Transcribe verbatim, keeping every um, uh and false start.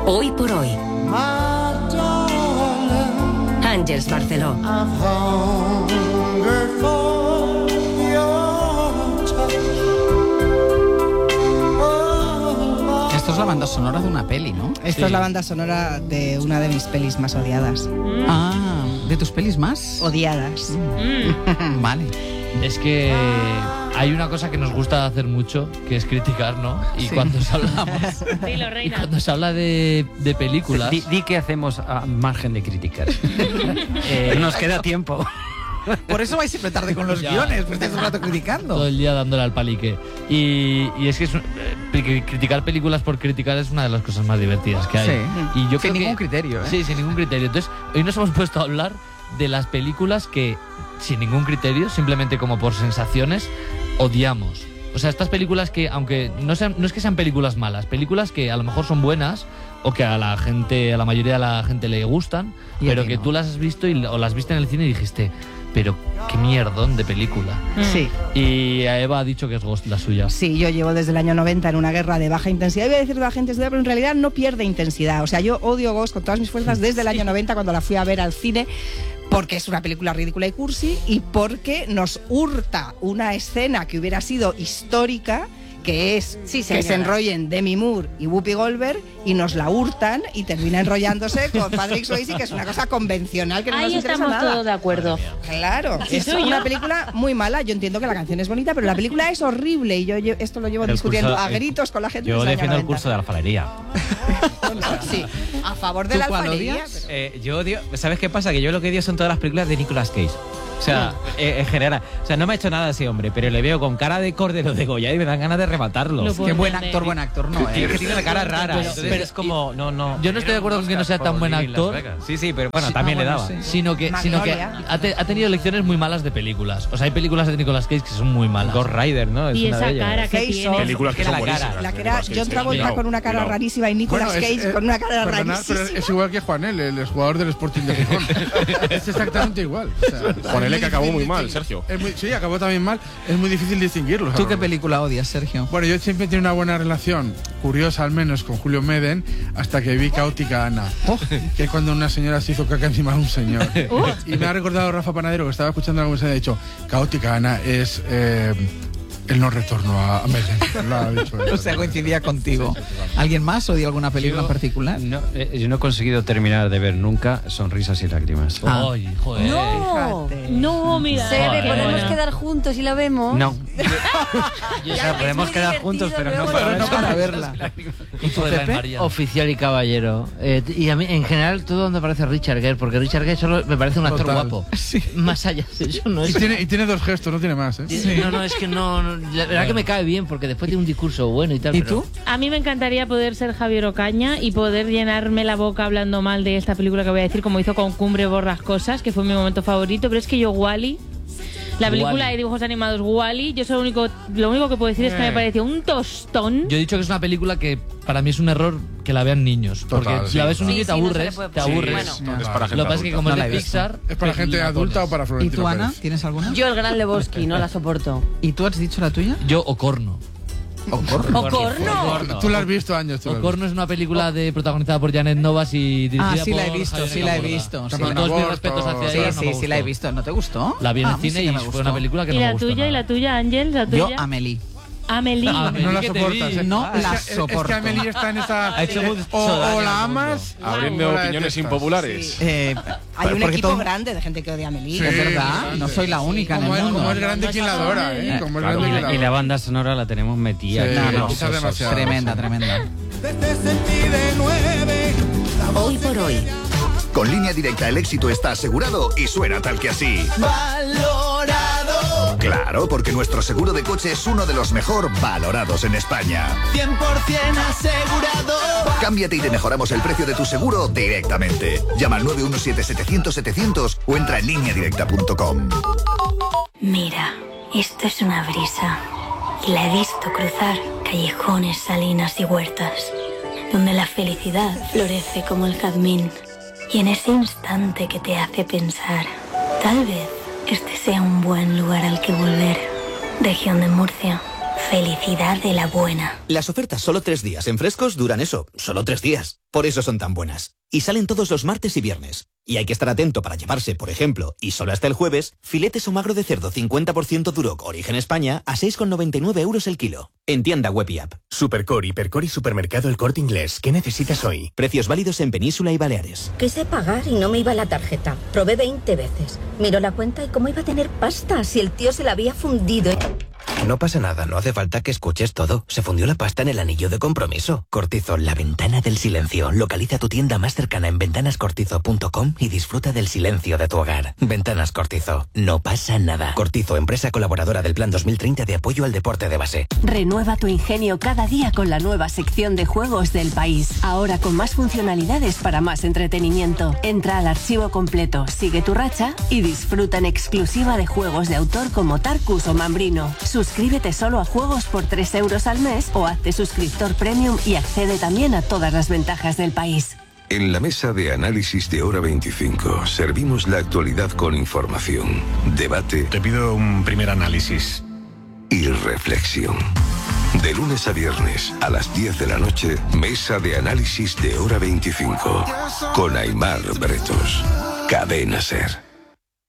Hoy por hoy. Àngels Barceló. Esto es la banda sonora de una peli, ¿no? Esto sí. Es la banda sonora de una de mis pelis más odiadas. Mm. Ah, ¿de tus pelis más? Odiadas. Mm. Vale. Es que hay una cosa que nos gusta hacer mucho, que es criticar, ¿no? Y sí. cuando hablamos, Dilo, reina. Y cuando se habla de, de películas... Di, di que hacemos a margen de criticar. eh, nos queda tiempo. Por eso vais siempre tarde con los ya. guiones, pues estáis un rato criticando. Todo el día dándole al palique. Y, y es que es, eh, criticar películas por criticar es una de las cosas más divertidas que hay. Sí. Y yo sin ningún que, criterio, ¿eh? Sí, sin ningún criterio. Entonces, hoy nos hemos puesto a hablar de las películas que, sin ningún criterio, simplemente como por sensaciones, odiamos. O sea, estas películas que, aunque no sean, no es que sean películas malas, películas que a lo mejor son buenas o que a la gente, a la mayoría de la gente le gustan, y pero que no. tú las has visto y, o las viste en el cine y dijiste, pero qué mierdón de película. Sí. Y a Eva ha dicho que es Ghost la suya. Sí, yo llevo desde el año noventa en una guerra de baja intensidad. Voy a decir de baja intensidad, pero en realidad no pierde intensidad. O sea, yo odio Ghost con todas mis fuerzas desde el año noventa cuando la fui a ver al cine, porque es una película ridícula y cursi y porque nos hurta una escena que hubiera sido histórica, que es sí, que se enrollen Demi Moore y Whoopi Goldberg, y nos la hurtan y termina enrollándose con Patrick Swayze, que es una cosa convencional que no Ahí nos interesa nada. Ahí estamos todos de acuerdo. Claro, es una película muy mala. Yo entiendo que la canción es bonita, pero la película es horrible y yo, yo esto lo llevo el discutiendo curso, a gritos con la gente. Yo defiendo el curso de la alfarería. Sí, a favor de la alfarería. Pero... Eh, yo odio, ¿sabes qué pasa? Que yo lo que odio son todas las películas de Nicolas Cage. O sea, eh, en general, o sea, no me ha hecho nada ese hombre, pero le veo con cara de Cordero de Goya y me dan ganas de rematarlo. Qué buen actor, buen actor, no, eh. Es que tiene una cara rara, pero, entonces pero, es como, no, no. Yo no estoy de acuerdo con que no sea tan buen actor. Sí, sí, pero bueno, sí, también ah, le daba. Sí. Sino que, sino que ha, te, ha tenido lecciones muy malas de películas. O sea, hay películas de Nicolas Cage que son muy malas. Ghost Rider, ¿no? Es y una esa de ellas. cara que Face tiene. Películas que son buenísimas. La que era John Travolta con una cara rarísima y Nicolas bueno, es, Cage eh, con una cara perdonad, rarísima. Pero es igual que Juanel, el jugador del Sporting de Gijón. Es exactamente igual. O sea, Juanel que acabó muy mal, Sergio. Es muy, sí, acabó también mal. Es muy difícil distinguirlo. ¿Tú qué película odias, Sergio? Bueno, yo siempre he tenido una buena relación, curiosa al menos, con Julio Meden, hasta que vi Caótica Ana, oh. que es cuando una señora se hizo caca encima de un señor. Uh. Y me ha recordado Rafa Panadero, que estaba escuchando algo que se ha dicho, Caótica Ana es... Eh, el no retorno a, a Meden. Lo ha dicho él. O sea, coincidía contigo. Sí, sí, sí. ¿Alguien más odia alguna película yo, en particular? No, eh, yo no he conseguido terminar de ver nunca Sonrisas y Lágrimas. Ah. Ay, joder. No, no, mira. Sebe, ¿podemos bueno. quedar juntos y la vemos? No. O sea, podemos quedar juntos, pero no para, no para verla. ¿Y tú, Pepe? Oficial y caballero. Eh, y a mí, en general, todo donde aparece Richard Gere, porque Richard Gere solo me parece un actor Total. guapo. Sí. Más allá de eso, no es... Y tiene, y tiene dos gestos, no tiene más, ¿eh? Sí. No, no, es que no... no la verdad que me cae bien, porque después tiene un discurso bueno y tal. ¿Y pero... tú? A mí me encantaría poder ser Javier Ocaña y poder llenarme la boca hablando mal de esta película que voy a decir, como hizo con Cumbre Borrascosas, que fue mi momento favorito, pero es que yo Wall-E, la película Wall-E. de dibujos animados Wall-E, yo lo único, lo único que puedo decir eh. es que me pareció un tostón. Yo he dicho que es una película que para mí es un error que la vean niños. Total, porque sí. si la ves un niño sí, te sí, aburres, no te aburres. Sí, bueno. Es para gente Lo que pasa es que como no es de Pixar... ¿Es para gente adulta o para Florentino ¿Y tú, Ana? Pérez? ¿Tienes alguna? Yo el Gran Lebowski, no la soporto. ¿Y tú has dicho la tuya? Yo Ocorno. ¿Ocorno? ¿Ocorno? Tú la has visto años. Tú Ocorno es una película de, protagonizada por Janet Novas y dirigida Ah, sí por la he visto, Javier sí la he Caborda. visto. Sí. Con todos mis respetos hacia Sí, ella, sí, no me sí la he gustó. visto. ¿No te gustó? La vi en Ah, el cine sí y me fue gustó. una película que ¿Y no me la gustó tuya, nada. y la tuya, Ángel? ¿La tuya? Yo, Amélie. Amélie. No la ¿qué te soportas, vi? ¿eh? No es la que, soporto. Es que Amelie está en esa... Ha hecho eh, mucho o, daño o al la mundo. amas... Abriendo o la opiniones detestas. impopulares. Sí. Eh, Hay un porque equipo todo- grande de gente que odia a Amelie. Sí, Es verdad, sí, no sí. soy la única en Como el es, mundo. como es grande quien la adora, ¿eh? Como es Claro, grande y, quien la, la y la adora. banda sonora la tenemos metida. Sí, aquí. No, no, quizás demasiado. tremenda, tremenda. Hoy por hoy. Con Línea Directa el éxito está asegurado y suena tal que así. ¡Valorado! Claro, porque nuestro seguro de coche es uno de los mejor valorados en España. cien por ciento asegurado. Cámbiate y te mejoramos el precio de tu seguro directamente. Llama al nueve uno siete, setecientos, setecientos o entra en línea directa punto com. Mira, esto es una brisa. Y la he visto cruzar callejones, salinas y huertas, donde la felicidad florece como el jazmín. Y en ese instante que te hace pensar, tal vez este sea un buen lugar al que volver. Región de Murcia, Felicidad de la buena. Las ofertas solo tres días en Frescos duran eso, solo tres días. Por eso son tan buenas. Y salen todos los martes y viernes. Y hay que estar atento para llevarse, por ejemplo, y solo hasta el jueves, filetes o magro de cerdo cincuenta por ciento Duroc Origen España a seis con noventa y nueve euros el kilo. En tienda web y app. Supercor, Hipercor y Supermercado El Corte Inglés. ¿Qué necesitas hoy? Precios válidos en Península y Baleares. Quise pagar y no me iba la tarjeta. Probé veinte veces. Miró la cuenta y cómo iba a tener pasta si el tío se la había fundido. No pasa nada, no hace falta que escuches todo. Se fundió la pasta en el anillo de compromiso. Cortizo, la ventana del silencio. Localiza tu tienda más cercana en ventanas cortizo punto com y disfruta del silencio de tu hogar. Ventanas Cortizo. No pasa nada. Cortizo, empresa colaboradora del Plan dos mil treinta de apoyo al deporte de base. Renueva tu ingenio cada día con la nueva sección de juegos del país. Ahora con más funcionalidades para más entretenimiento. Entra al archivo completo, sigue tu racha y disfruta en exclusiva de juegos de autor como Tarkus o Mambrino. Suscríbete solo a juegos por tres euros al mes o hazte suscriptor premium y accede también a todas las ventajas del país. En la mesa de análisis de Hora veinticinco servimos la actualidad con información, debate. Te pido un primer análisis. Y reflexión. De lunes a viernes a las diez de la noche, mesa de análisis de Hora veinticinco. Con Aimar Bretos. Cadena Ser.